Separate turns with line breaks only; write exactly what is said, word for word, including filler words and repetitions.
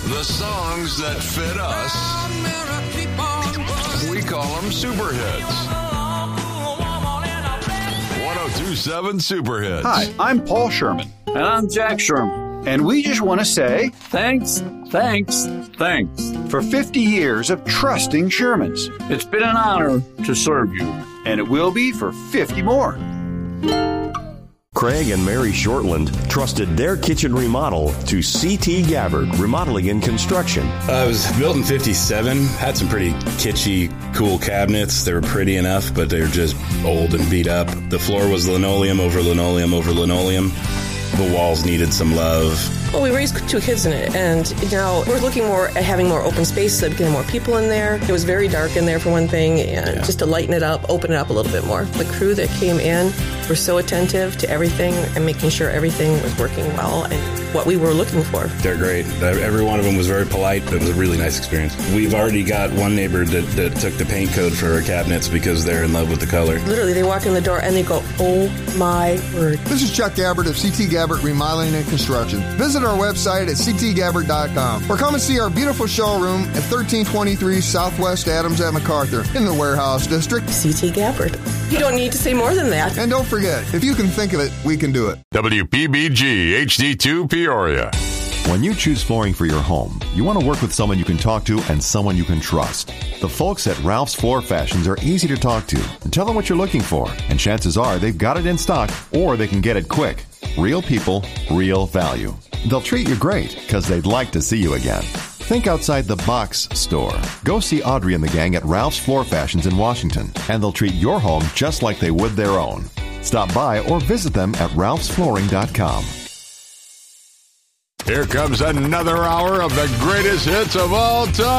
The songs that fit us, we call them super hits. one oh two point seven Super Hits.
Hi, I'm Paul Sherman.
And I'm Jack Sherman.
And we just want to say
thanks, thanks, thanks
for fifty years of trusting Shermans.
It's been an honor to serve you.
And it will be for fifty more.
Craig and Mary Shortland trusted their kitchen remodel to C T Gabbard Remodeling and Construction.
Uh, it was built in fifty-seven. Had some pretty kitschy, cool cabinets. They were pretty enough, but they were just old and beat up. The floor was linoleum over linoleum over linoleum. The walls needed some love.
Well, we raised two kids in it, and now we're looking more at having more open space, so getting more people in there. It was very dark in there for one thing, and yeah. just to lighten it up, open it up a little bit more. The crew that came in were so attentive to everything and making sure everything was working well and what we were looking for.
They're great. Every one of them was very polite, but it was a really nice experience. We've already got one neighbor that, that took the paint code for our cabinets because they're in love with the color.
Literally, they walk in the door and they go, oh my word.
This is Chuck Gabbard of C T Gabbard Remodeling and Construction. Visit our website at c t gabbard dot com or come and see our beautiful showroom at thirteen twenty-three Southwest Adams at MacArthur in the Warehouse District.
C T Gabbard. You don't need to say more than that.
And don't forget, if you can think of it, we can do it.
W P B G H D two Peoria.
When you choose flooring for your home, you want to work with someone you can talk to and someone you can trust. The folks at Ralph's Floor Fashions are easy to talk to and tell them what you're looking for, and chances are they've got it in stock or they can get it quick. Real people, real value. They'll treat you great because they'd like to see you again. Think outside the box store. Go see Audrey and the gang at Ralph's Floor Fashions in Washington, and they'll treat your home just like they would their own. Stop by or visit them at ralphs flooring dot com.
Here comes another hour of the greatest hits of all time.